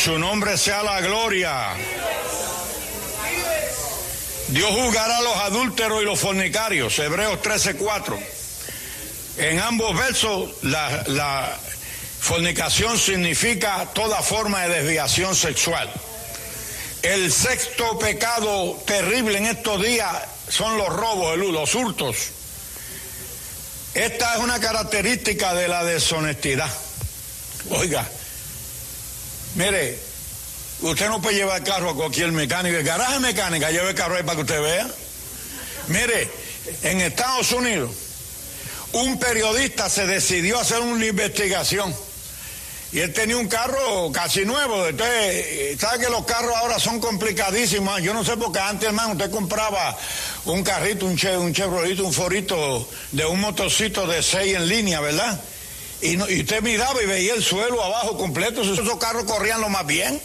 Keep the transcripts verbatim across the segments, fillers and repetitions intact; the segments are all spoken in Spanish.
su nombre sea la gloria. Dios juzgará a los adúlteros y los fornicarios, Hebreos trece cuatro. En ambos versos la, la fornicación significa toda forma de desviación sexual. El sexto pecado terrible en estos días son los robos, los hurtos. Esta es una característica de la deshonestidad. Oiga, mire, usted no puede llevar el carro a cualquier mecánico, el garaje mecánica, lleve el carro ahí para que usted vea. Mire, en Estados Unidos, un periodista se decidió a hacer una investigación y él tenía un carro casi nuevo. Entonces, sabe que los carros ahora son complicadísimos. Yo no sé por qué antes, hermano, usted compraba un carrito, un, che, un Chevrolet, un Forito de un motorcito de seis en línea, ¿verdad? Y, no, y usted miraba y veía el suelo abajo completo. Esos carros corrían lo más bien.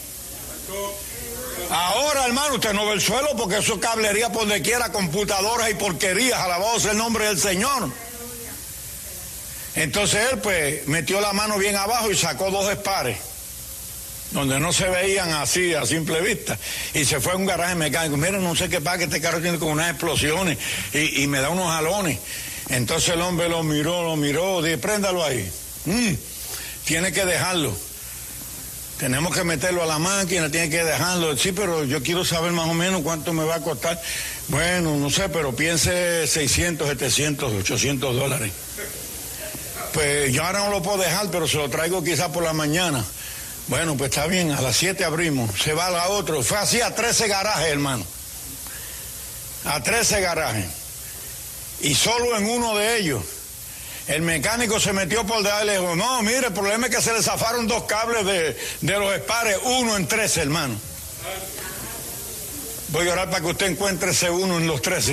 Ahora, hermano, usted no ve el suelo porque eso es cablería por donde quiera, computadoras y porquerías. Alabado sea el nombre del Señor. Entonces él pues metió la mano bien abajo y sacó dos espares donde no se veían así a simple vista y se fue a un garaje mecánico. Miren, no sé qué pasa, que este carro tiene como unas explosiones y, y me da unos jalones. Entonces el hombre lo miró, lo miró, dice, préndalo ahí. Mm, tiene que dejarlo. Tenemos que meterlo a la máquina, tiene que dejarlo. Sí, pero yo quiero saber más o menos cuánto me va a costar. Bueno, no sé, pero piense seiscientos, setecientos, ochocientos dólares. Pues yo ahora no lo puedo dejar, pero se lo traigo quizás por la mañana. Bueno, pues está bien, a las siete abrimos, se va a la otra. Fue así a trece garajes, hermano. A trece garajes. Y solo en uno de ellos, el mecánico se metió por debajo y le dijo, no, mire, el problema es que se le zafaron dos cables de, de los espares, uno en trece, hermano. Voy a orar para que usted encuentre ese uno en los trece.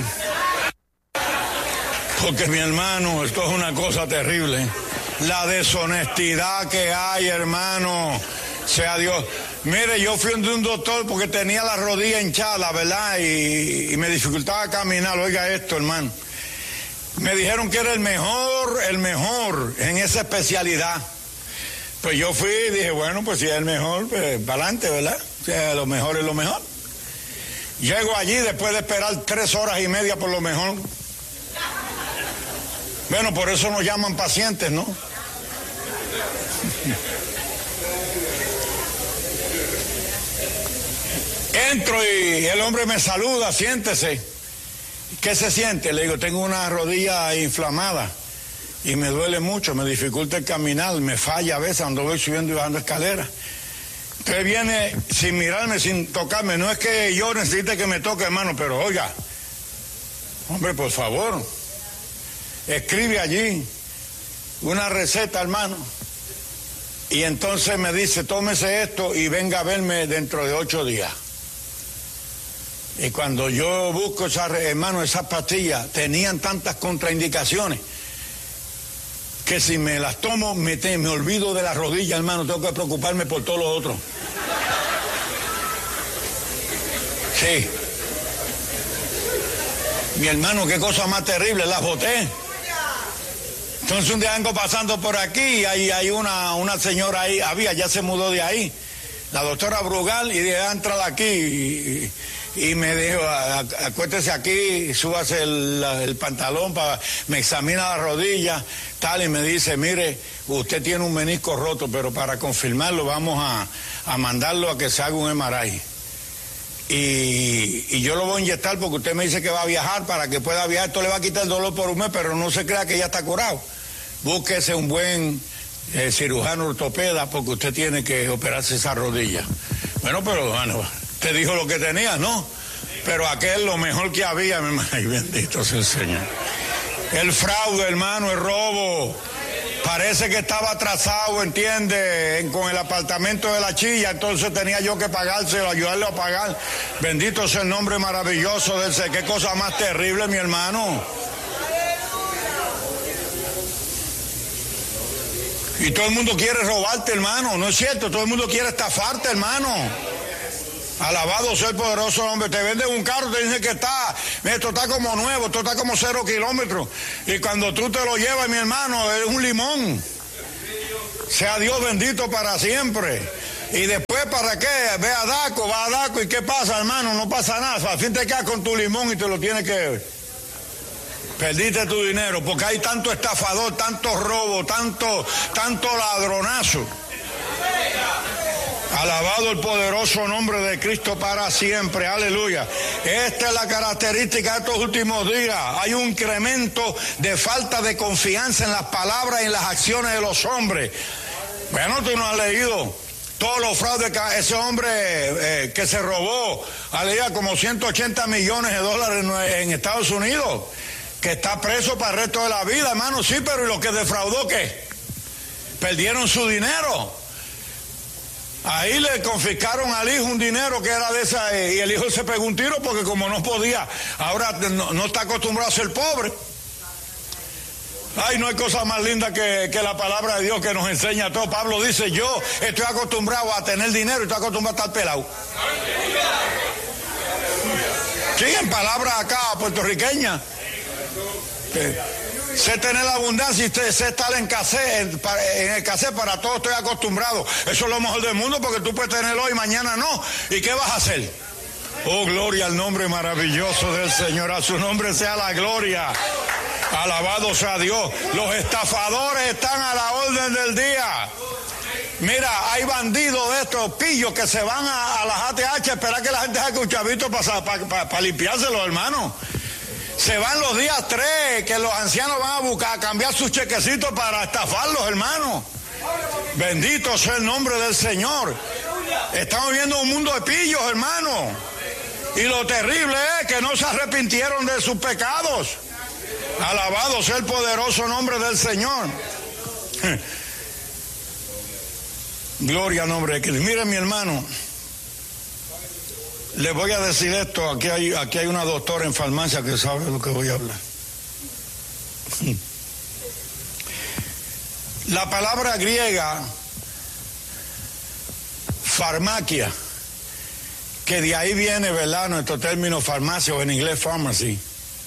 Porque mi hermano, esto es una cosa terrible. La deshonestidad que hay, hermano, sea Dios. Mire, yo fui de un doctor porque tenía la rodilla hinchada, ¿verdad? Y, y me dificultaba caminar. Oiga esto, hermano. Me dijeron que era el mejor, el mejor en esa especialidad. Pues yo fui y dije, bueno, pues si es el mejor, pues para adelante, ¿verdad? O sea, lo mejor es lo mejor. Llego allí después de esperar tres horas y media por lo mejor. Bueno, por eso nos llaman pacientes, ¿no? Entro y el hombre me saluda, siéntese. ¿Qué se siente? Le digo, tengo una rodilla inflamada y me duele mucho, me dificulta el caminar, me falla a veces cuando voy subiendo y bajando escaleras. Entonces viene sin mirarme, sin tocarme. No es que yo necesite que me toque, hermano, pero oiga, hombre, por favor. Escribe allí una receta, hermano, y entonces me dice, tómese esto y venga a verme dentro de ocho días. Y cuando yo busco, esa, hermano, esas pastillas tenían tantas contraindicaciones que si me las tomo me, te, me olvido de la rodilla, hermano, tengo que preocuparme por todo lo otro. Sí. Mi hermano, qué cosa más terrible, las boté. Entonces un día vengo pasando por aquí y hay, hay una, una señora ahí, había, ya se mudó de ahí, la doctora Brugal, y dije, entra aquí, y, y me dijo, acuéstese aquí, súbase el, el pantalón, para, me examina la rodilla, tal, y me dice, mire, usted tiene un menisco roto, pero para confirmarlo vamos a, a mandarlo a que se haga un M R I. Y, y yo lo voy a inyectar porque usted me dice que va a viajar, para que pueda viajar, esto le va a quitar el dolor por un mes, pero no se crea que ya está curado. Búsquese un buen eh, cirujano ortopeda porque usted tiene que operarse esa rodilla. Bueno, pero bueno, te dijo lo que tenía, ¿no? Pero aquel lo mejor que había, mi hermano. Ay, bendito sea el Señor. El fraude, hermano, el robo. Parece que estaba atrasado, ¿entiende? Con el apartamento de la chilla, entonces tenía yo que pagárselo, ayudarle a pagar. Bendito sea el nombre maravilloso del Señor. Qué cosa más terrible, mi hermano. Y todo el mundo quiere robarte, hermano, ¿no es cierto? Todo el mundo quiere estafarte, hermano. Alabado sea el poderoso hombre. Te venden un carro, te dicen que está, esto está como nuevo, esto está como cero kilómetros. Y cuando tú te lo llevas, mi hermano, es un limón. Sea Dios bendito para siempre. Y después después, ¿para qué? Ve a Daco, va a Daco, ¿y qué pasa, hermano? No pasa nada, al fin te quedas con tu limón y te lo tienes que... Perdiste tu dinero, porque hay tanto estafador, tanto robo, tanto, tanto ladronazo. Alabado el poderoso nombre de Cristo para siempre, aleluya. Esta es la característica de estos últimos días. Hay un incremento de falta de confianza en las palabras y en las acciones de los hombres. Bueno, tú no has leído todos los fraudes que ese hombre eh, que se robó, aleluya, como ciento ochenta millones de dólares en, en Estados Unidos, que está preso para el resto de la vida, hermano. Sí, pero ¿y los que defraudó qué? Perdieron su dinero. Ahí le confiscaron al hijo un dinero que era de esa, y el hijo se pegó un tiro porque como no podía, ahora no, no está acostumbrado a ser pobre. Ay, no hay cosa más linda que, que la palabra de Dios que nos enseña todo. Pablo dice, yo estoy acostumbrado a tener dinero y estoy acostumbrado a estar pelado. Sí, en palabras acá puertorriqueñas. Sé tener la abundancia y sé estar en escasez, en, en escasez para todo estoy acostumbrado. Eso es lo mejor del mundo porque tú puedes tenerlo hoy y mañana no. ¿Y qué vas a hacer? Oh, gloria al nombre maravilloso del Señor. A su nombre sea la gloria. Alabado sea Dios. Los estafadores están a la orden del día. Mira, hay bandidos de estos pillos que se van a, a las A T H a esperar que la gente saque un chavito para pa, pa, pa limpiárselo, hermano. Se van los días tres, que los ancianos van a buscar, a cambiar sus chequecitos para estafarlos, hermano. Bendito sea el nombre del Señor. Estamos viviendo un mundo de pillos, hermano. Y lo terrible es que no se arrepintieron de sus pecados. Alabado sea el poderoso nombre del Señor. Gloria al nombre de Cristo. Mire, mi hermano, le voy a decir esto, aquí hay, aquí hay una doctora en farmacia que sabe lo que voy a hablar. La palabra griega, farmacia, que de ahí viene, ¿verdad?, nuestro término farmacia o en inglés pharmacy,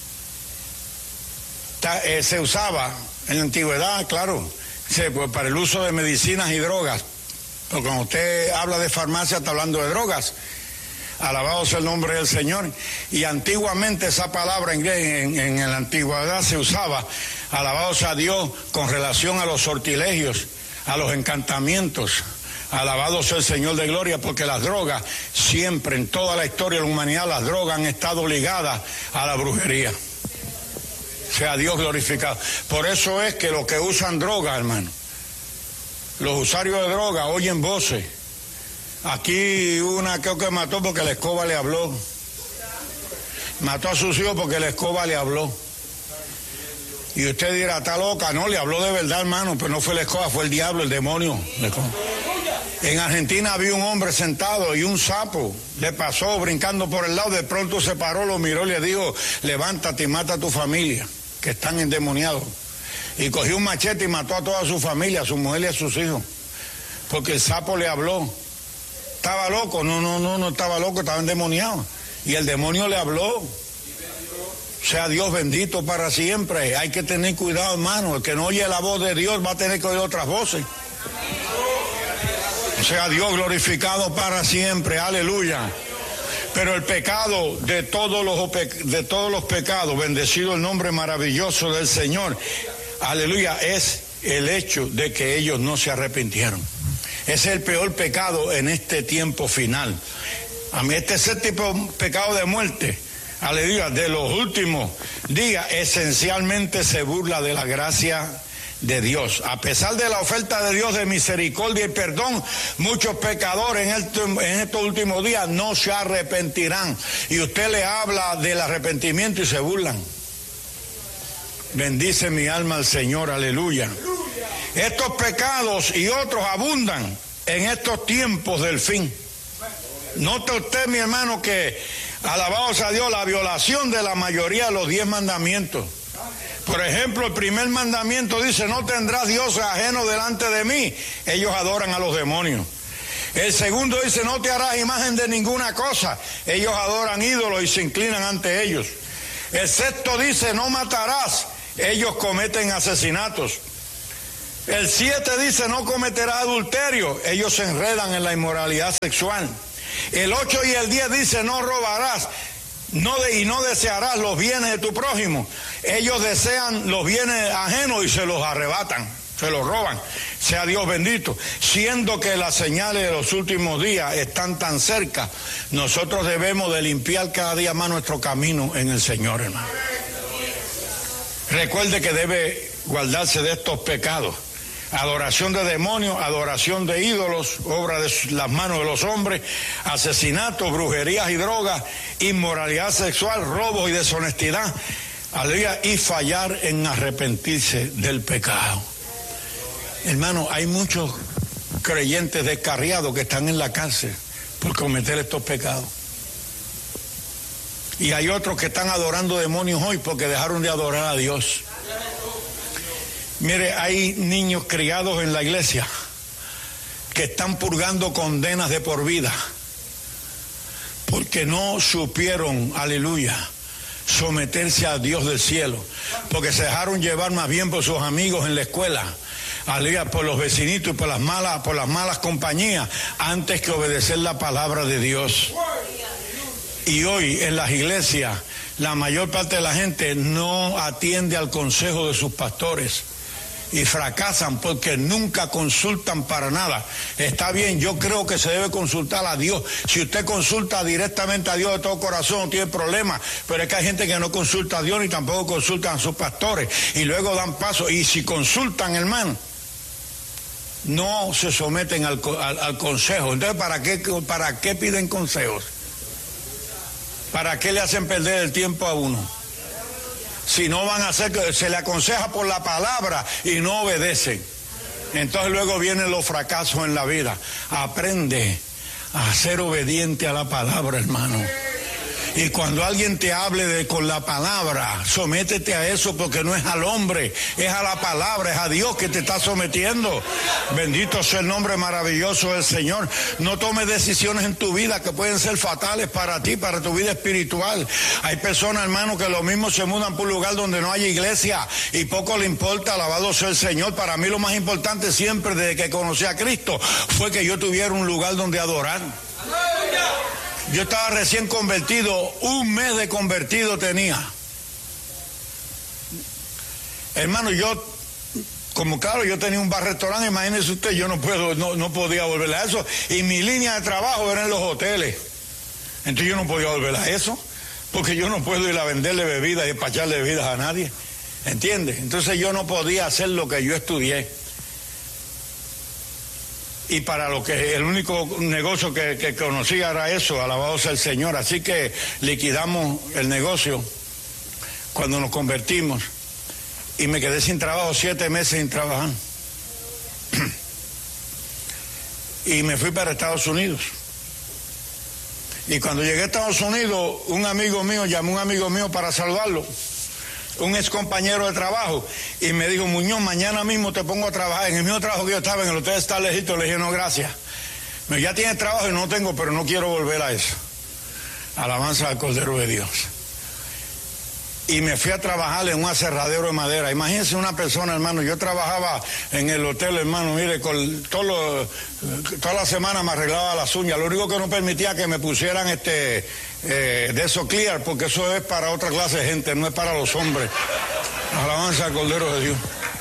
ta, eh, se usaba en la antigüedad, claro, se, pues, para el uso de medicinas y drogas, porque cuando usted habla de farmacia está hablando de drogas. Alabado sea el nombre del Señor. Y antiguamente esa palabra en, en, en la antigüedad se usaba, alabado sea Dios, con relación a los sortilegios, a los encantamientos. Alabado sea el Señor de gloria, porque las drogas, siempre en toda la historia de la humanidad, las drogas han estado ligadas a la brujería. Sea Dios glorificado. Por eso es que los que usan drogas, hermano, los usuarios de drogas oyen voces. Aquí una creo que mató porque la escoba le habló. Mató a sus hijos porque la escoba le habló. Y usted dirá, está loca. No, le habló de verdad, hermano, pero no fue la escoba, fue el diablo, el demonio. En Argentina había un hombre sentado y un sapo le pasó brincando por el lado. De pronto se paró, lo miró y le dijo, levántate y mata a tu familia, que están endemoniados. Y cogió un machete y mató a toda su familia, a su mujer y a sus hijos, porque el sapo le habló. ¿Estaba loco? No, no, no, no estaba loco, estaba endemoniado. Y el demonio le habló. Sea Dios bendito para siempre. Hay que tener cuidado, hermano. El que no oye la voz de Dios va a tener que oír otras voces. Sea Dios glorificado para siempre. Aleluya. Pero el pecado de todos los, de todos los pecados, bendecido el nombre maravilloso del Señor, aleluya, es el hecho de que ellos no se arrepintieron. Es el peor pecado en este tiempo final. A mí este es el tipo de pecado de muerte, aleluya, de los últimos días, esencialmente se burla de la gracia de Dios. A pesar de la oferta de Dios de misericordia y perdón, muchos pecadores en, este, en estos últimos días no se arrepentirán. Y usted le habla del arrepentimiento y se burlan. Bendice mi alma al Señor, aleluya. Estos pecados y otros abundan en estos tiempos del fin. Note usted, mi hermano, que alabado sea Dios, la violación de la mayoría de los diez mandamientos. Por ejemplo, el primer mandamiento dice, no tendrás dioses ajenos delante de mí. Ellos adoran a los demonios. El segundo dice, no te harás imagen de ninguna cosa. Ellos adoran ídolos y se inclinan ante ellos. El sexto dice, no matarás. Ellos cometen asesinatos. El siete dice, no cometerás adulterio. Ellos se enredan en la inmoralidad sexual. El ocho y el diez dice, no robarás. No de, y no desearás los bienes de tu prójimo. Ellos desean los bienes ajenos y se los arrebatan, se los roban. Sea Dios bendito. Siendo que las señales de los últimos días están tan cerca, nosotros debemos de limpiar cada día más nuestro camino en el Señor, hermano. Recuerde que debe guardarse de estos pecados: adoración de demonios, adoración de ídolos, obra de las manos de los hombres, asesinatos, brujerías y drogas, inmoralidad sexual, robos y deshonestidad, aleluya, y fallar en arrepentirse del pecado. Hermano, hay muchos creyentes descarriados que están en la cárcel por cometer estos pecados. Y hay otros que están adorando demonios hoy porque dejaron de adorar a Dios. Mire, hay niños criados en la iglesia que están purgando condenas de por vida porque no supieron, aleluya, someterse a Dios del cielo, porque se dejaron llevar más bien por sus amigos en la escuela, aleluya, por los vecinitos y por las malas, por las malas compañías, antes que obedecer la palabra de Dios. Y hoy en las iglesias la mayor parte de la gente no atiende al consejo de sus pastores y fracasan porque nunca consultan para nada. Está bien, yo creo que se debe consultar a Dios. Si usted consulta directamente a Dios de todo corazón, no tiene problema, pero es que hay gente que no consulta a Dios ni tampoco consultan a sus pastores y luego dan paso. Y si consultan, hermano, no se someten al, al, al consejo. Entonces, ¿para qué, para qué piden consejos? ¿Para qué le hacen perder el tiempo a uno? Si no van a hacer, que se le aconseja por la palabra y no obedecen. Entonces luego vienen los fracasos en la vida. Aprende a ser obediente a la palabra, hermano. Y cuando alguien te hable de, con la palabra, sométete a eso, porque no es al hombre, es a la palabra, es a Dios que te está sometiendo. Bendito sea el nombre maravilloso del Señor. No tomes decisiones en tu vida que pueden ser fatales para ti, para tu vida espiritual. Hay personas, hermano, que lo mismo se mudan por un lugar donde no hay iglesia y poco le importa, alabado sea el Señor. Para mí lo más importante siempre desde que conocí a Cristo fue que yo tuviera un lugar donde adorar. Yo estaba recién convertido, un mes de convertido tenía. Hermano, yo, como claro, yo tenía un bar-restaurante, imagínese usted, yo no puedo, no, no podía volver a eso. Y mi línea de trabajo era en los hoteles. Entonces yo no podía volver a eso, porque yo no puedo ir a venderle bebidas y despacharle bebidas a nadie. ¿Entiende? Entonces yo no podía hacer lo que yo estudié. Y para lo que el único negocio que, que conocía era eso, alabado sea el Señor. Así que liquidamos el negocio cuando nos convertimos y me quedé sin trabajo, siete meses sin trabajar. Y me fui para Estados Unidos. Y cuando llegué a Estados Unidos, un amigo mío llamó a un amigo mío para salvarlo, un ex compañero de trabajo, y me dijo: Muñoz, mañana mismo te pongo a trabajar. En el mismo trabajo que yo estaba, en el hotel Star Legito, le dije: no, gracias. Me dijo: ya tienes trabajo. Y no tengo, pero no quiero volver a eso. Alabanza al Cordero de Dios. Y me fui a trabajar en un aserradero de madera. Imagínense una persona, hermano, yo trabajaba en el hotel, hermano, mire, con todo lo, toda la semana me arreglaba las uñas. Lo único que no permitía que me pusieran este eh, de eso clear, porque eso es para otra clase de gente, no es para los hombres. Alabanza al Cordero de Dios.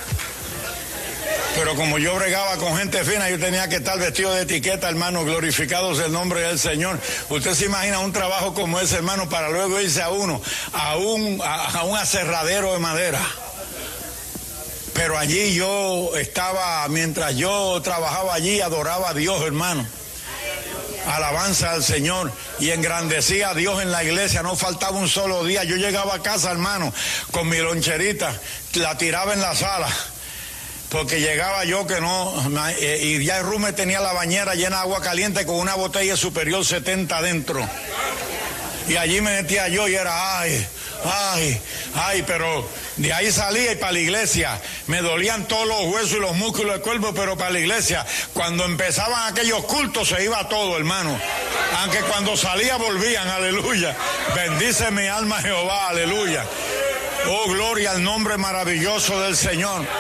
Pero como yo bregaba con gente fina, yo tenía que estar vestido de etiqueta, hermano, glorificados el nombre del Señor. Usted se imagina un trabajo como ese, hermano, para luego irse a uno, a un, a, a un aserradero de madera. Pero allí yo estaba, mientras yo trabajaba allí, adoraba a Dios, hermano. Alabanza al Señor, y engrandecía a Dios en la iglesia. No faltaba un solo día. Yo llegaba a casa, hermano, con mi loncherita, la tiraba en la sala, porque llegaba yo que no, y ya el Rume tenía la bañera llena de agua caliente con una botella superior setenta dentro. Y allí me metía yo y era ay, ay, ay, pero de ahí salía y para la iglesia. Me dolían todos los huesos y los músculos del cuerpo, pero para la iglesia. Cuando empezaban aquellos cultos se iba todo, hermano. Aunque cuando salía volvían, aleluya. Bendice mi alma Jehová, aleluya. Oh, gloria al nombre maravilloso del Señor.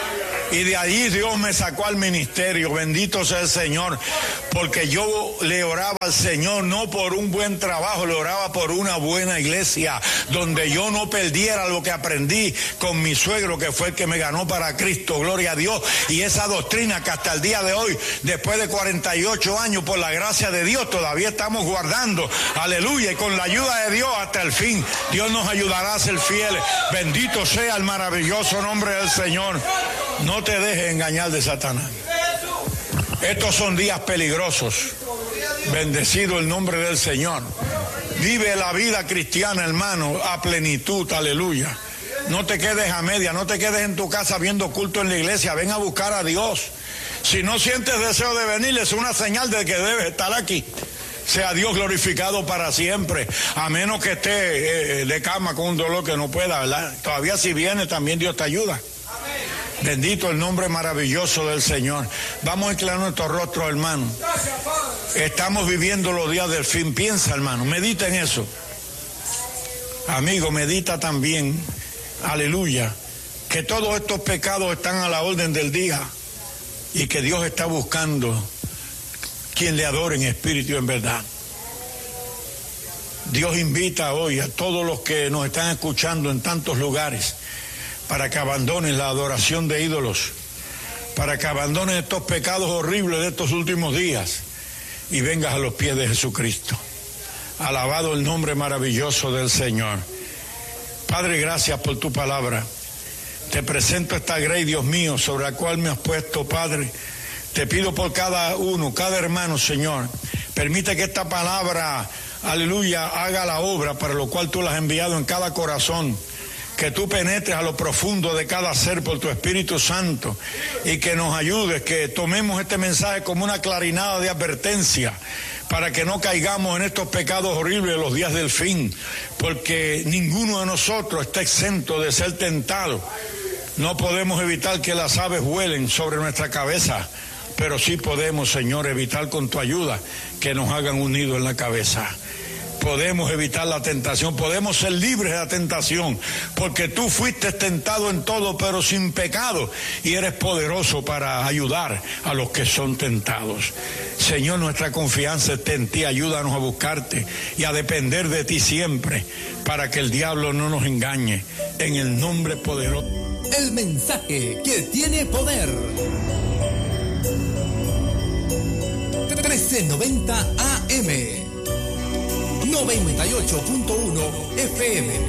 Y de allí Dios me sacó al ministerio, bendito sea el Señor, porque yo le oraba al Señor no por un buen trabajo, le oraba por una buena iglesia, donde yo no perdiera lo que aprendí con mi suegro, que fue el que me ganó para Cristo, gloria a Dios, y esa doctrina que hasta el día de hoy, después de cuarenta y ocho años, por la gracia de Dios, todavía estamos guardando, aleluya, y con la ayuda de Dios hasta el fin, Dios nos ayudará a ser fieles, bendito sea el maravilloso nombre del Señor. No te dejes engañar de Satanás. Estos son días peligrosos. Bendecido el nombre del Señor. Vive la vida cristiana, hermano, a plenitud, aleluya. No te quedes a media, no te quedes en tu casa viendo culto en la iglesia. Ven a buscar a Dios. Si no sientes deseo de venir, es una señal de que debes estar aquí. Sea Dios glorificado para siempre, a menos que esté eh, de cama con un dolor que no pueda, ¿verdad? Todavía si viene, también Dios te ayuda. Bendito el nombre maravilloso del Señor. Vamos a inclinar nuestro rostro, hermano. Estamos viviendo los días del fin. Piensa, hermano, medita en eso. Amigo, medita también, aleluya, que todos estos pecados están a la orden del día y que Dios está buscando quien le adore en espíritu y en verdad. Dios invita hoy a todos los que nos están escuchando en tantos lugares para que abandonen la adoración de ídolos, para que abandonen estos pecados horribles de estos últimos días y vengas a los pies de Jesucristo. Alabado el nombre maravilloso del Señor. Padre, gracias por tu palabra. Te presento esta grey, Dios mío, sobre la cual me has puesto, Padre. Te pido por cada uno, cada hermano, Señor. Permite que esta palabra, aleluya, haga la obra para lo cual tú la has enviado en cada corazón. Que tú penetres a lo profundo de cada ser por tu Espíritu Santo y que nos ayudes, que tomemos este mensaje como una clarinada de advertencia para que no caigamos en estos pecados horribles de los días del fin, porque ninguno de nosotros está exento de ser tentado. No podemos evitar que las aves vuelen sobre nuestra cabeza, pero sí podemos, Señor, evitar con tu ayuda que nos hagan un nido en la cabeza. Podemos evitar la tentación, podemos ser libres de la tentación, porque tú fuiste tentado en todo, pero sin pecado, y eres poderoso para ayudar a los que son tentados. Señor, nuestra confianza está en ti, ayúdanos a buscarte y a depender de ti siempre, para que el diablo no nos engañe, en el nombre poderoso. El mensaje que tiene poder. trece noventa A M. noventa y ocho punto uno F M.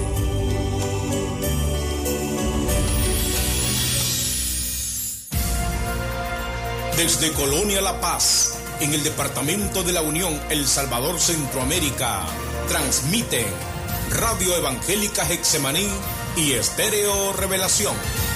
Desde Colonia La Paz, en el departamento de la Unión, El Salvador, Centroamérica, transmiten Radio Evangélica Getsemaní y Estéreo Revelación.